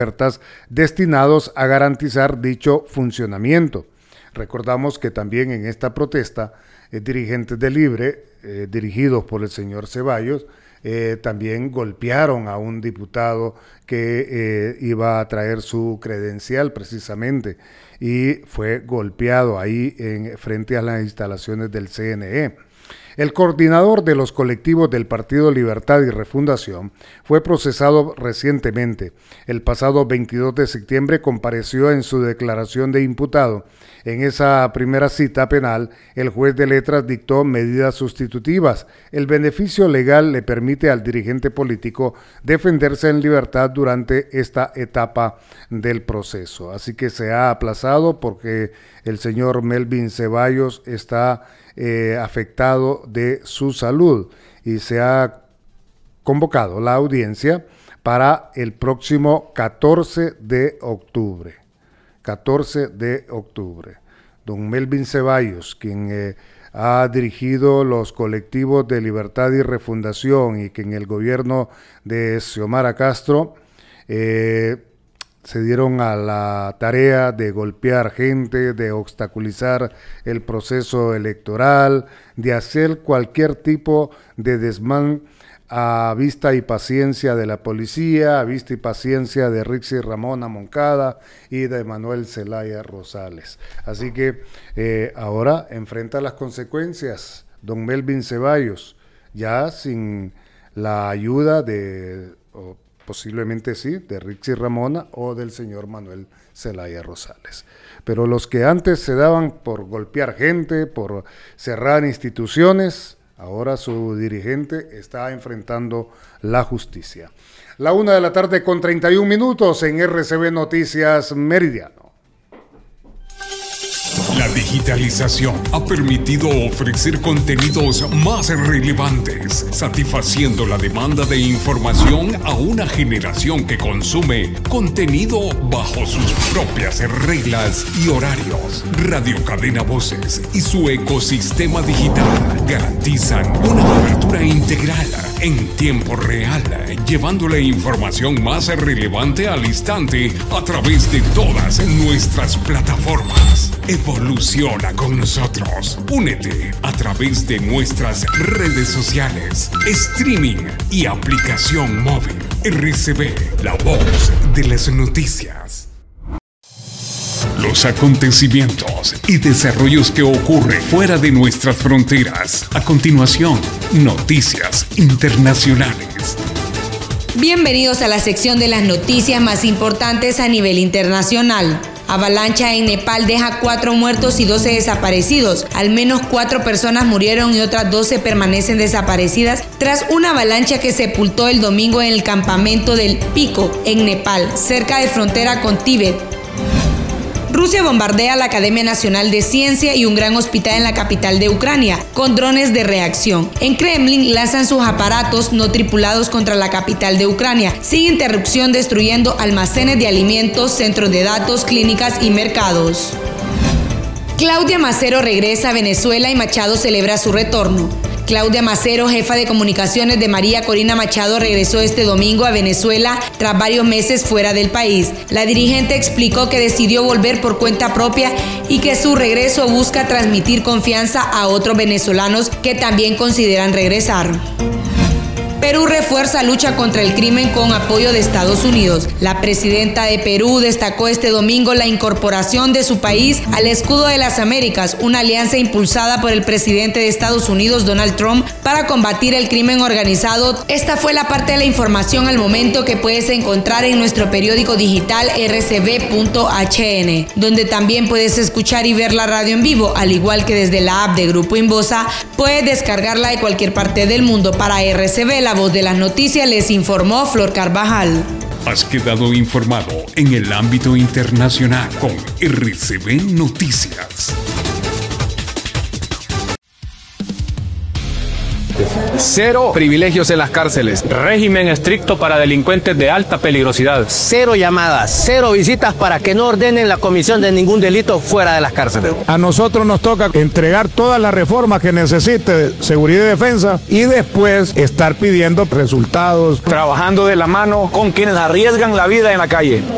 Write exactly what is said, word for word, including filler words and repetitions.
destinados a garantizar dicho funcionamiento. Recordamos que también en esta protesta, eh, dirigentes de Libre, eh, dirigidos por el señor Ceballos, eh, también golpearon a un diputado que eh, iba a traer su credencial precisamente y fue golpeado ahí en, frente a las instalaciones del C N E. El coordinador de los colectivos del Partido Libertad y Refundación fue procesado recientemente. El pasado veintidós de septiembre compareció en su declaración de imputado. En esa primera cita penal, el juez de letras dictó medidas sustitutivas. El beneficio legal le permite al dirigente político defenderse en libertad durante esta etapa del proceso. Así que se ha aplazado porque el señor Melvin Ceballos está eh, afectado de su salud y se ha convocado la audiencia para el próximo catorce de octubre. catorce de octubre. Don Melvin Ceballos, quien eh, ha dirigido los colectivos de Libertad y Refundación y que en el gobierno de Xiomara Castro eh, se dieron a la tarea de golpear gente, de obstaculizar el proceso electoral, de hacer cualquier tipo de desmán a vista y paciencia de la policía, a vista y paciencia de Rixi Ramona Moncada y de Manuel Zelaya Rosales. Así que eh, ahora enfrenta las consecuencias don Melvin Ceballos, ya sin la ayuda de, o posiblemente sí, de Rixi Ramona o del señor Manuel Zelaya Rosales. Pero los que antes se daban por golpear gente, por cerrar instituciones, ahora su dirigente está enfrentando la justicia. La una de la tarde con treinta y un minutos en R C B Noticias Meridiano. La digitalización ha permitido ofrecer contenidos más relevantes, satisfaciendo la demanda de información a una generación que consume contenido bajo sus propias reglas y horarios. Radio Cadena Voces y su ecosistema digital garantizan una cobertura integral en tiempo real, llevando la información más relevante al instante a través de todas nuestras plataformas. Evoluciona con nosotros. Únete a través de nuestras redes sociales, streaming y aplicación móvil. R C B, la voz de las noticias. Los acontecimientos y desarrollos que ocurren fuera de nuestras fronteras. A continuación, noticias internacionales. Bienvenidos a la sección de las noticias más importantes a nivel internacional. Avalancha en Nepal deja cuatro muertos y doce desaparecidos. Al menos cuatro personas murieron y otras doce permanecen desaparecidas tras una avalancha que sepultó el domingo en el campamento del Pico, en Nepal, cerca de frontera con Tíbet. Rusia bombardea la Academia Nacional de Ciencia y un gran hospital en la capital de Ucrania con drones de reacción. En Kremlin lanzan sus aparatos no tripulados contra la capital de Ucrania, sin interrupción destruyendo almacenes de alimentos, centros de datos, clínicas y mercados. Claudia Macero regresa a Venezuela y Machado celebra su retorno. Claudia Macero, jefa de comunicaciones de María Corina Machado, regresó este domingo a Venezuela tras varios meses fuera del país. La dirigente explicó que decidió volver por cuenta propia y que su regreso busca transmitir confianza a otros venezolanos que también consideran regresar. Perú refuerza lucha contra el crimen con apoyo de Estados Unidos. La presidenta de Perú destacó este domingo la incorporación de su país al Escudo de las Américas, una alianza impulsada por el presidente de Estados Unidos, Donald Trump, para combatir el crimen organizado. Esta fue la parte de la información al momento que puedes encontrar en nuestro periódico digital r c b punto h n, donde también puedes escuchar y ver la radio en vivo, al igual que desde la app de Grupo Inbosa, puedes descargarla de cualquier parte del mundo. Para R C B, la voz de las noticias, les informó Flor Carvajal. Has quedado informado en el ámbito internacional con R C B Noticias. Cero privilegios en las cárceles. Régimen estricto para delincuentes de alta peligrosidad. Cero llamadas, cero visitas para que no ordenen la comisión de ningún delito fuera de las cárceles. A nosotros nos toca entregar todas las reformas que necesite seguridad y defensa y después estar pidiendo resultados. Trabajando de la mano con quienes arriesgan la vida en la calle.